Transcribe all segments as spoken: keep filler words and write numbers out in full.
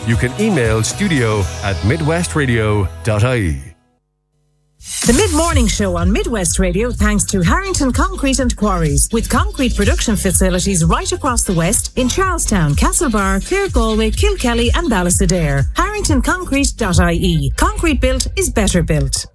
you can email studio at midwestradio dot I E. The Mid-Morning Show on Midwest Radio thanks to Harrington Concrete and Quarries, with concrete production facilities right across the West in Charlestown, Castlebar, Clare Galway, Kilkelly and Ballysadare. harrington concrete dot I E. Concrete built is better built.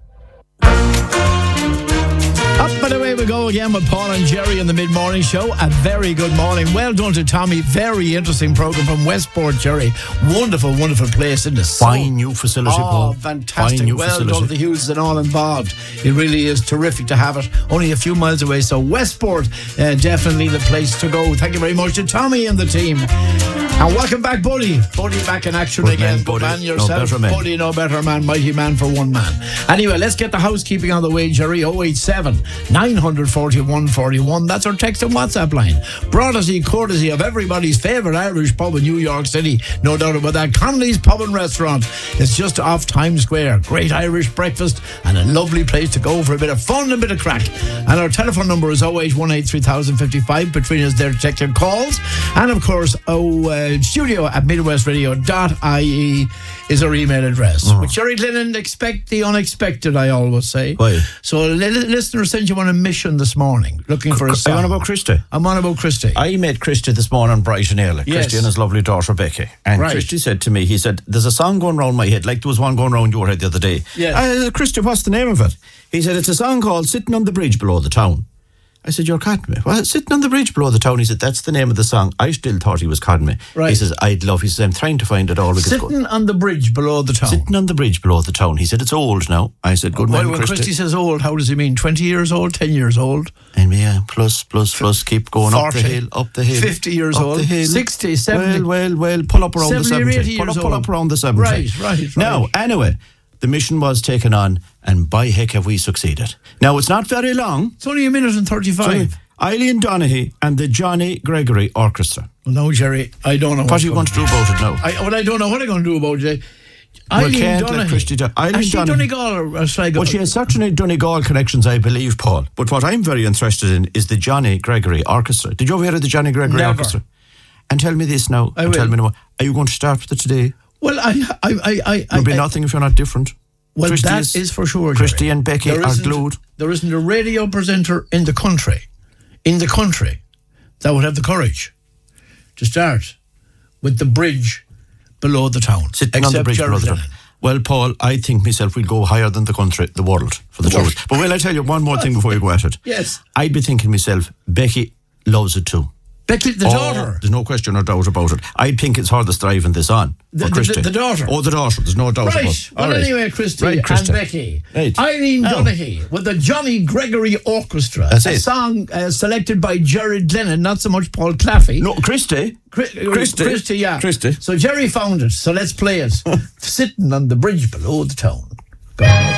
Up and away we go again with Paul and Jerry in the Mid-Morning Show. A very good morning. Well done to Tommy. Very interesting programme from Westport, Jerry. Wonderful, wonderful place, isn't it? Fine new facility, oh, Paul. fantastic. Fine new well facility. done to the Hughes and all involved. It really is terrific to have it. Only a few miles away. So Westport, uh, definitely the place to go. Thank you very much to Tommy and the team. And welcome back, Buddy. Buddy back in action Good again. man, Buddy. Man yourself. No better man. Buddy, no better man. Mighty man for one man. Anyway, let's get the housekeeping on the way, Jerry. oh eight seven, nine four one, four one. That's our text and WhatsApp line. Brought us in courtesy of everybody's favourite Irish pub in New York City. No doubt about that. Connolly's Pub and Restaurant. It's just off Times Square. Great Irish breakfast and a lovely place to go for a bit of fun and a bit of crack. And our telephone number is oh eight one eight, three thousand fifty-five. Between us there to take your calls. And of course, oh, uh, studio at midwest radio dot I E is our email address. Mm. With Jerry Glennon, expect the unexpected, I always say. Why? So a li- listener sent you on a mission this morning, looking for a song. Are you on about Christy? I'm on about Christy. I met Christy this morning bright and early. Yes. Christy and his lovely daughter Becky. And Right. Christy said to me, he said, there's a song going round my head, like there was one going round your head the other day. Yes. I said, Christy, what's the name of it? He said, it's a song called Sitting on the Bridge Below the Town. I said, you're cutting me. Well, Sitting on the Bridge Below the Town. He said, that's the name of the song. I still thought he was cutting me. Right. He says, I'd love, he says, I'm trying to find it all. because Sitting good. on the bridge below the town. Sitting on the bridge below the town. He said, it's old now. I said, good Well, man, when Christy. Christy says old, how does he mean? twenty years old, ten years old? And yeah, plus, plus, plus, keep going up the forty, hill, up the hill. fifty years up old, the hill. sixty, seventy. Well, well, well, pull up around the seventy or seventy. eighty Pull up, years pull old. up around the seventy. Right, right, right. Now, anyway, the mission was taken on, and by heck have we succeeded. Now, it's not very long. It's only a minute and thirty-five. So, Eileen Donaghy and the Johnny Gregory Orchestra. Well, no, Jerry, I don't know. What are you going to do about it now? I, well, I don't know what I'm going to do about it. Well, Eileen can't let Donaghy. Christy do- Eileen Has she Donaghy. Donegal or, or Sligo? Well, she has certainly Donegal connections, I believe, Paul. But what I'm very interested in is the Johnny Gregory Orchestra. Did you ever hear of the Johnny Gregory Never. Orchestra? And tell me this now. I and tell will. me now. Are you going to start with it today? Well, I, I, I, I, There'll be I, nothing if you're not different. Well, Christy that is, for sure, Jerry. Christy and Becky There are isn't- glued. There isn't a radio presenter in the country, in the country, that would have the courage to start with the bridge below the town. Sitting on the except bridge Jerry below the town. Lennon. Well, Paul, I think myself we'll go higher than the country, the world, for the World. truth. But will I tell you one more thing before you go at it? Yes. I'd be thinking myself, Becky loves it too. Becky, the Oh, daughter. There's no question or doubt about it. I think it's her that's driving this on. The- for the- Christy. the daughter. Oh, the daughter. There's no doubt about Right. it. Well, All right. anyway, Christy, Right, Christy. and Becky. Right. Eileen Now. Donaghy with the Johnny Gregory Orchestra. That's a it. song uh, selected by Jared Glennon, not so much Paul Claffey. No, Christy. Chri- Christy. Christy, yeah. Christy. So Jerry found it, so let's play it. Sitting on the bridge below the town. Go on.